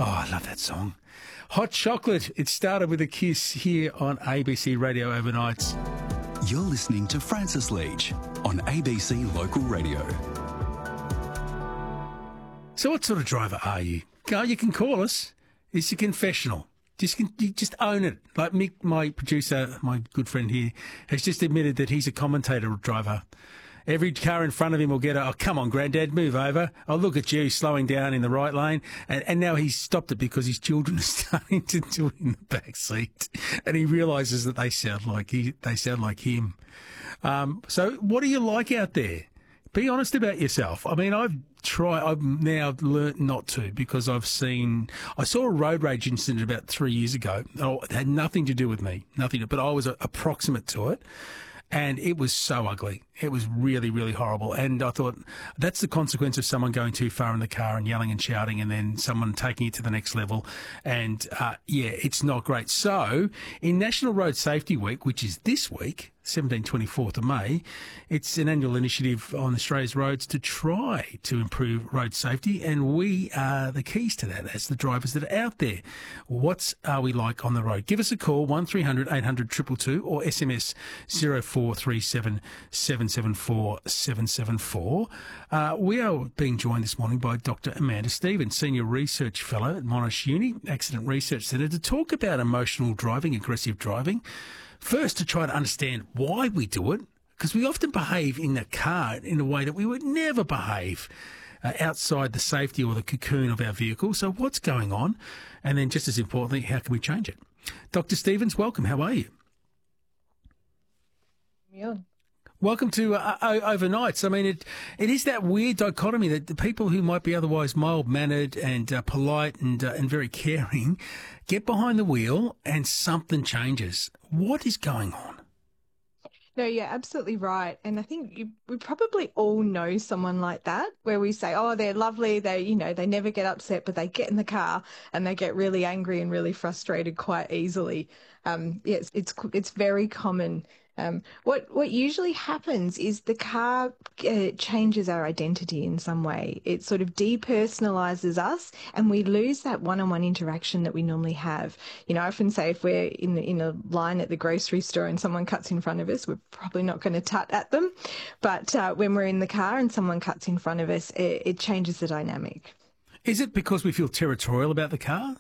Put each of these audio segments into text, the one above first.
Oh, I love that song. Hot Chocolate. It started with a kiss here on ABC Radio Overnights. You're listening to Francis Leach on ABC Local Radio. So what sort of driver are you? You can call us. It's a confessional. You just own it. Like Mick, my producer, my good friend here, has just admitted that he's a commentator driver. Every car in front of him will get oh, come on, Granddad, move over. Oh, look at you slowing down in the right lane. And now he's stopped it because his children are starting to do it in the back seat. And he realises that they sound like him. So what do you like out there? Be honest about yourself. I mean, I've now learnt not to because I saw a road rage incident about 3 years ago. Oh, it had nothing to do with me, but I was approximate to it. And it was so ugly. It was really, really horrible. And I thought that's the consequence of someone going too far in the car and yelling and shouting and then someone taking it to the next level. And, it's not great. So in National Road Safety Week, which is this week, 24th of May, it's an annual initiative on Australia's roads to try to improve road safety. And we are the keys to that as the drivers that are out there. What are we like on the road? Give us a call, 1300 800 222 or SMS 0437 774 774. We are being joined this morning by Dr. Amanda Stevens, Senior Research Fellow at Monash Uni Accident Research Centre, to talk about emotional driving, aggressive driving. First, to try to understand why we do it, because we often behave in the car in a way that we would never behave outside the safety or the cocoon of our vehicle. So what's going on? And then just as importantly, how can we change it? Dr. Stevens, welcome. How are you? Yeah. Welcome to Overnights. I mean, it is that weird dichotomy that the people who might be otherwise mild-mannered and polite and very caring get behind the wheel and something changes. What is going on? No, you're absolutely right. And I think we probably all know someone like that, where we say, oh, they're lovely. They never get upset, but they get in the car and they get really angry and really frustrated quite easily. Yes, it's very common. What usually happens is the car changes our identity in some way. It sort of depersonalizes us and we lose that one-on-one interaction that we normally have. You know, I often say if we're in a line at the grocery store and someone cuts in front of us, we're probably not going to tut at them. But when we're in the car and someone cuts in front of us, it changes the dynamic. Is it because we feel territorial about the car?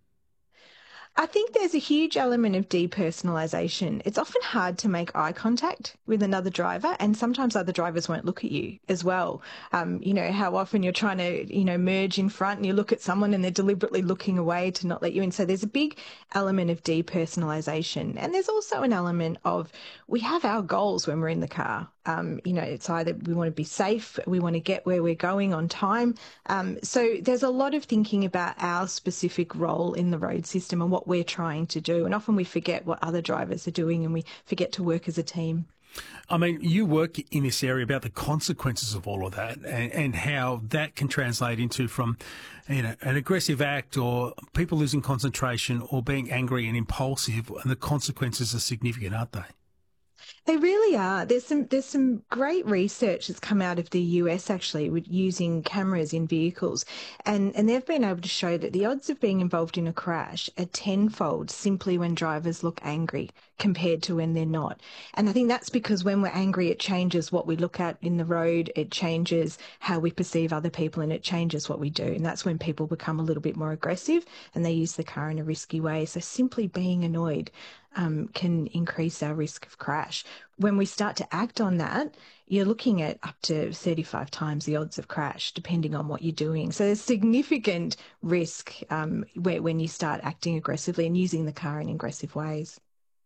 I think there's a huge element of depersonalisation. It's often hard to make eye contact with another driver, and sometimes other drivers won't look at you as well. How often you're trying to, merge in front and you look at someone and they're deliberately looking away to not let you in. So there's a big element of depersonalisation. And there's also an element of we have our goals when we're in the car. It's either we want to be safe, we want to get where we're going on time. So there's a lot of thinking about our specific role in the road system and what we're trying to do. And often we forget what other drivers are doing and we forget to work as a team. I mean, you work in this area about the consequences of all of that and how that can translate into from, an aggressive act or people losing concentration or being angry and impulsive, and the consequences are significant, aren't they? They really are. There's some great research that's come out of the US actually with using cameras in vehicles, and they've been able to show that the odds of being involved in a crash are tenfold simply when drivers look angry compared to when they're not. And I think that's because when we're angry, it changes what we look at in the road, it changes how we perceive other people, and it changes what we do. And that's when people become a little bit more aggressive and they use the car in a risky way. So simply being annoyed can increase our risk of crash. When we start to act on that, you're looking at up to 35 times the odds of crash, depending on what you're doing. So there's significant risk when you start acting aggressively and using the car in aggressive ways.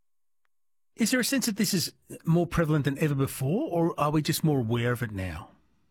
Is there a sense that this is more prevalent than ever before, or are we just more aware of it now?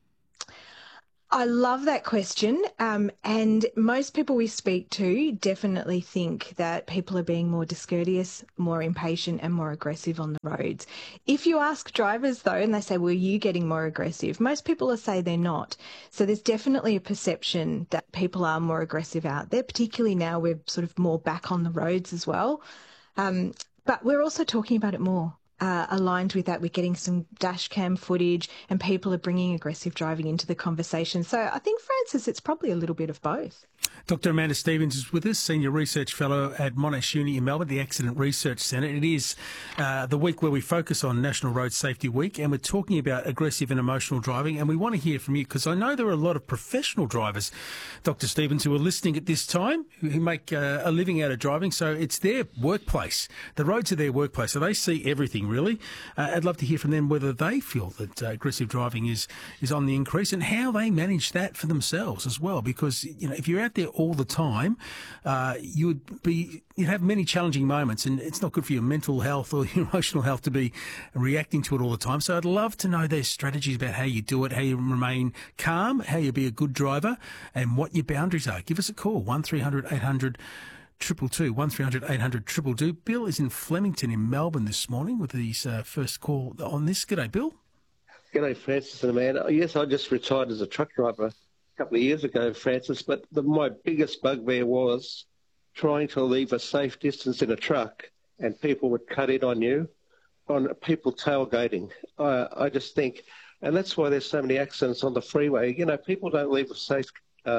I love that question. And most people we speak to definitely think that people are being more discourteous, more impatient and more aggressive on the roads. If you ask drivers, though, and they say, well, are you getting more aggressive? Most people will say they're not. So there's definitely a perception that people are more aggressive out there, particularly now we're sort of more back on the roads as well. But we're also talking about it more. Aligned with that, we're getting some dash cam footage and people are bringing aggressive driving into the conversation. So I think, Francis, it's probably a little bit of both. Dr. Amanda Stevens is with us, Senior Research Fellow at Monash Uni in Melbourne, the Accident Research Centre. It is the week where we focus on National Road Safety Week, and we're talking about aggressive and emotional driving, and we want to hear from you because I know there are a lot of professional drivers, Dr. Stevens, who are listening at this time, who make a living out of driving, so it's their workplace. The roads are their workplace, so they see everything, really. I'd love to hear from them whether they feel that aggressive driving is on the increase and how they manage that for themselves as well, because, you know, if you're out there all the time, you'd have many challenging moments, and it's not good for your mental health or your emotional health to be reacting to it all the time. So I'd love to know their strategies about how you do it, how you remain calm, how you be a good driver, and what your boundaries are. Give us a call, 1300 800 222, 1300 800 222. Bill is in Flemington in Melbourne this morning with his first call on this. G'day, Bill. G'day, Francis and Amanda. Yes, I just retired as a truck driver a couple of years ago, Francis, but my biggest bugbear was trying to leave a safe distance in a truck and people would cut in on you, on people tailgating. I just think, and that's why there's so many accidents on the freeway. You know, people don't leave a safe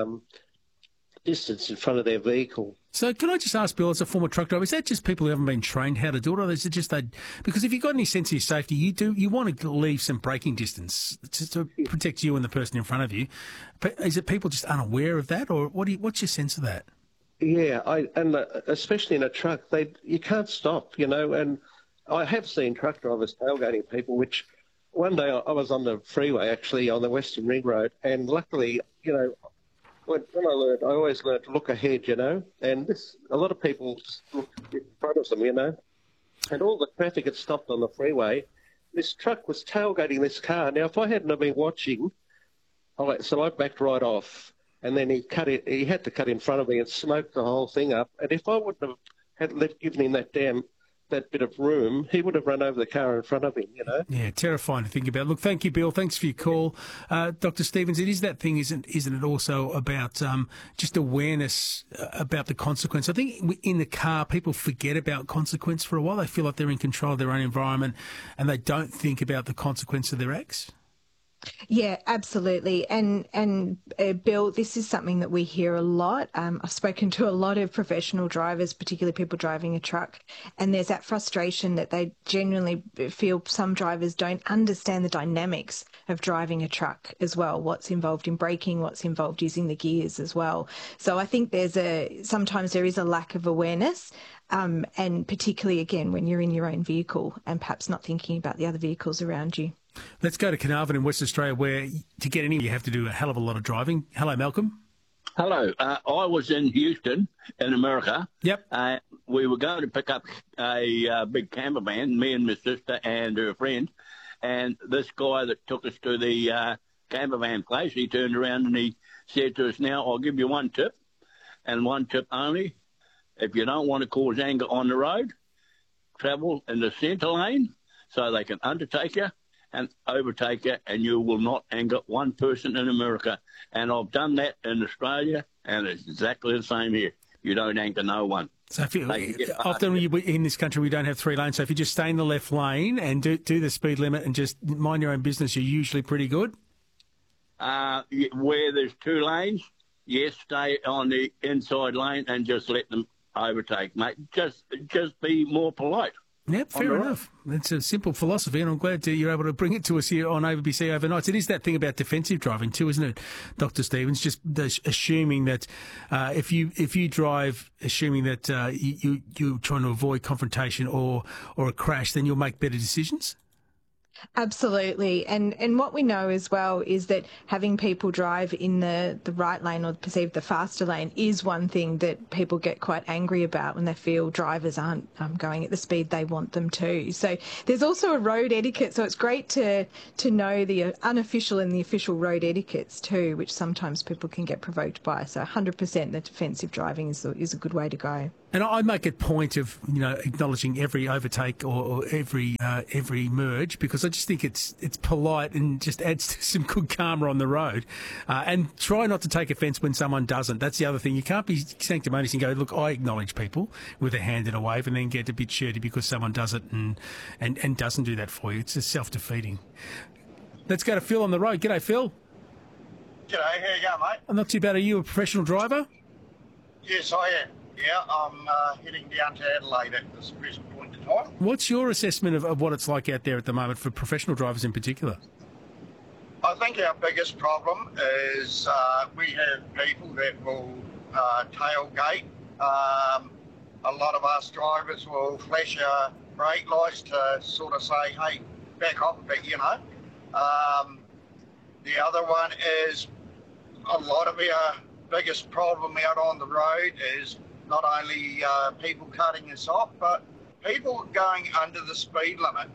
distance in front of their vehicle. So can I just ask, Bill, as a former truck driver, is that just people who haven't been trained how to do it, or is it just because if you've got any sense of your safety, you want to leave some braking distance to protect you and the person in front of you. But is it people just unaware of that, or what's your sense of that? Yeah, especially in a truck, you can't stop, you know, and I have seen truck drivers tailgating people, which one day I was on the freeway, actually, on the Western Ring Road, and luckily, you know, when I always learned to look ahead, you know, and a lot of people just look in front of them, you know, and all the traffic had stopped on the freeway. This truck was tailgating this car. Now, if I hadn't have been watching, so I backed right off, and then he had to cut in front of me and smoked the whole thing up. And if I wouldn't have given him that bit of room, he would have run over the car in front of him, you know. Yeah, terrifying to think about. Look, thank you, Bill. Thanks for your call. Dr. Stevens, it is that thing, isn't it also about just awareness about the consequence? I think in the car, people forget about consequence for a while. They feel like they're in control of their own environment and they don't think about the consequence of their acts. Yeah, absolutely. And Bill, this is something that we hear a lot. I've spoken to a lot of professional drivers, particularly people driving a truck, and there's that frustration that they genuinely feel some drivers don't understand the dynamics of driving a truck as well, what's involved in braking, what's involved using the gears as well. So I think sometimes there is a lack of awareness. And particularly, again, when you're in your own vehicle and perhaps not thinking about the other vehicles around you. Let's go to Carnarvon in West Australia, where to get anywhere you have to do a hell of a lot of driving. Hello, Malcolm. Hello. I was in Houston in America. Yep. We were going to pick up a big camper van, me and my sister and her friend. And this guy that took us to the camper van place, he turned around and he said to us, now, I'll give you one tip, and one tip only. If you don't want to cause anger on the road, travel in the centre lane so they can undertake you and overtake you, and you will not anger one person in America. And I've done that in Australia, and it's exactly the same here. You don't anger no one. So often in this country we don't have three lanes, so if you just stay in the left lane and do the speed limit and just mind your own business, you're usually pretty good? Where there's two lanes, yes, stay on the inside lane and just let them overtake, mate. Just be more polite. Yep, fair enough. It's a simple philosophy, and I'm glad you're able to bring it to us here on ABC Overnights. It is that thing about defensive driving too, isn't it, Dr. Stevens? Just assuming that if you drive, assuming that you're trying to avoid confrontation or a crash, then you'll make better decisions. Absolutely. And what we know as well is that having people drive in the right lane or perceived the faster lane is one thing that people get quite angry about when they feel drivers aren't going at the speed they want them to. So there's also a road etiquette. So it's great to know the unofficial and the official road etiquettes too, which sometimes people can get provoked by. So 100% the defensive driving is a good way to go. And I make a point of, acknowledging every overtake or every merge, because I just think it's polite and just adds to some good karma on the road. And try not to take offence when someone doesn't. That's the other thing. You can't be sanctimonious and go, look, I acknowledge people with a hand and a wave, and then get a bit shirty because someone does it and doesn't do that for you. It's just self-defeating. Let's go to Phil on the road. G'day, Phil. G'day, how you going, mate? I'm not too bad. Are you a professional driver? Yes, I am. Yeah, I'm heading down to Adelaide at this present point in time. What's your assessment of what it's like out there at the moment for professional drivers in particular? I think our biggest problem is we have people that will tailgate. A lot of us drivers will flash our brake lights to sort of say, hey, back off a bit, you know. The other one is a lot of our biggest problem out on the road is not only people cutting us off, but people going under the speed limit.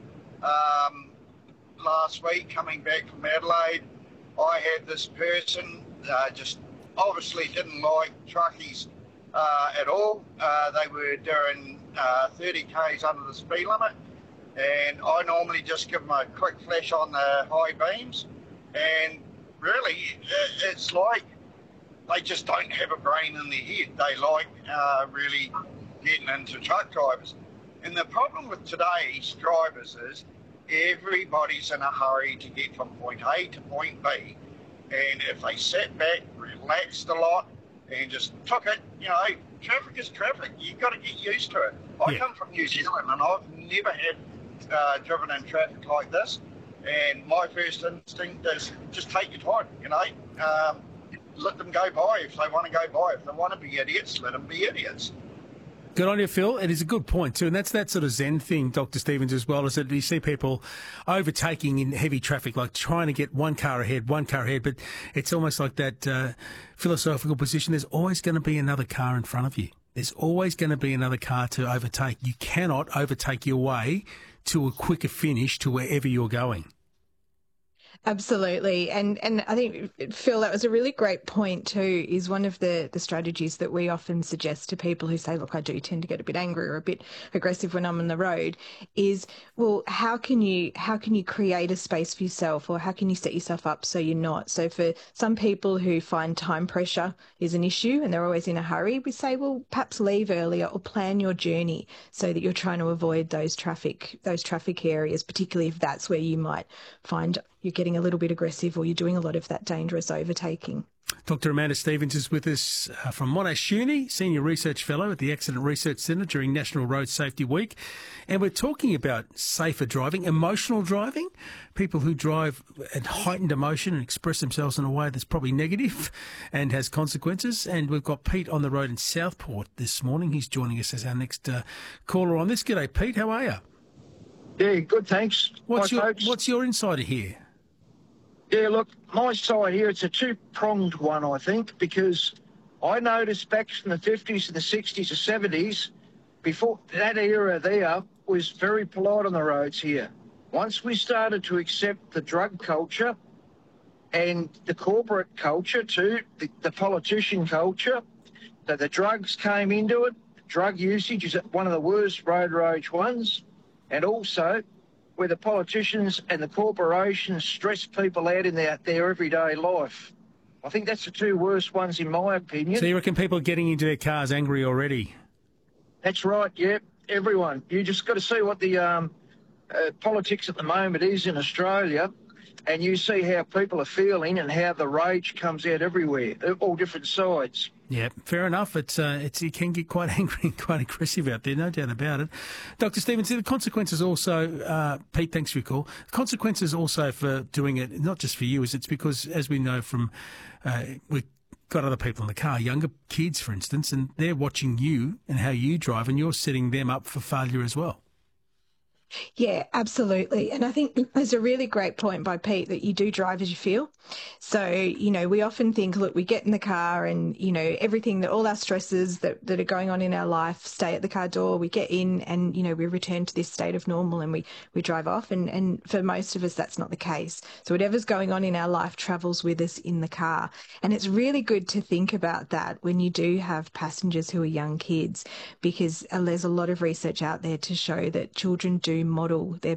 Last week, coming back from Adelaide, I had this person just obviously didn't like truckies at all. They were doing 30 k's under the speed limit, and I normally just give them a quick flash on the high beams, and really it's like they just don't have a brain in their head. They like really getting into truck drivers. And the problem with today's drivers is everybody's in a hurry to get from point A to point B. And if they sat back, relaxed a lot, and just took it, you know, traffic is traffic. You've got to get used to it. I come from New Zealand, and I've never had driven in traffic like this. And my first instinct is just take your time, you know. Let them go by if they want to go by. If they want to be idiots, let them be idiots. Good on you, Phil. It is a good point too, and that's that sort of Zen thing, Dr. Stevens, as well, is that you see people overtaking in heavy traffic, like trying to get one car ahead, but it's almost like that philosophical position. There's always going to be another car in front of you. There's always going to be another car to overtake. You cannot overtake your way to a quicker finish to wherever you're going. Absolutely. And I think, Phil, that was a really great point too, is one of the strategies that we often suggest to people who say, look, I do tend to get a bit angry or a bit aggressive when I'm on the road, is, well, how can you create a space for yourself, or how can you set yourself up so you're not? So for some people who find time pressure is an issue and they're always in a hurry, we say, well, perhaps leave earlier or plan your journey so that you're trying to avoid those traffic areas, particularly if that's where you might find you're getting a little bit aggressive or you're doing a lot of that dangerous overtaking. Dr. Amanda Stevens is with us from Monash Uni, Senior Research Fellow at the Accident Research Centre during National Road Safety Week. And we're talking about safer driving, emotional driving, people who drive at heightened emotion and express themselves in a way that's probably negative and has consequences. And we've got Pete on the road in Southport this morning. He's joining us as our next caller on this. G'day, Pete. How are you? Yeah, good, thanks. What's your insider here? Yeah, look, my side here, it's a two-pronged one, I think, because I noticed back in the 50s and the 60s and 70s, before that era there was very polite on the roads here. Once we started to accept the drug culture and the corporate culture too, the politician culture, that the drugs came into it, drug usage is one of the worst road rage ones, and also where the politicians and the corporations stress people out in their everyday life. I think that's the two worst ones in my opinion. So you reckon people are getting into their cars angry already? That's right, yeah, everyone. You just got to see what the politics at the moment is in Australia, and you see how people are feeling and how the rage comes out everywhere, all different sides. Yeah, fair enough. It can get quite angry and quite aggressive out there, no doubt about it. Dr. Stevens, the consequences also, Pete, thanks for your call. The consequences also for doing it, not just for you, is it's because, as we know from, we've got other people in the car, younger kids, for instance, and they're watching you and how you drive, and you're setting them up for failure as well. Yeah, absolutely. And I think there's a really great point by Pete that you do drive as you feel. So, you know, we often think, look, we get in the car and, you know, everything that all our stresses that are going on in our life stay at the car door. We get in and, you know, we return to this state of normal and we drive off. And for most of us, that's not the case. So whatever's going on in our life travels with us in the car. And it's really good to think about that when you do have passengers who are young kids, because there's a lot of research out there to show that children do model their